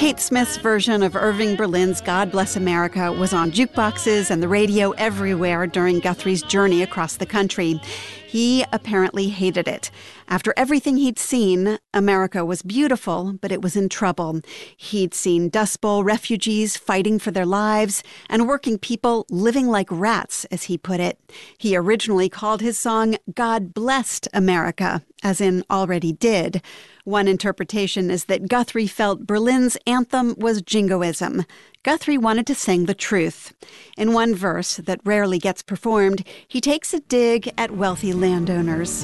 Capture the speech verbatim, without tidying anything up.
Kate Smith's version of Irving Berlin's God Bless America was on jukeboxes and the radio everywhere during Guthrie's journey across the country. He apparently hated it. After everything he'd seen, America was beautiful, but it was in trouble. He'd seen Dust Bowl refugees fighting for their lives and working people living like rats, as he put it. He originally called his song God Blessed America, as in already did. One interpretation is that Guthrie felt Berlin's anthem was jingoism. Guthrie wanted to sing the truth. In one verse that rarely gets performed, he takes a dig at wealthy landowners.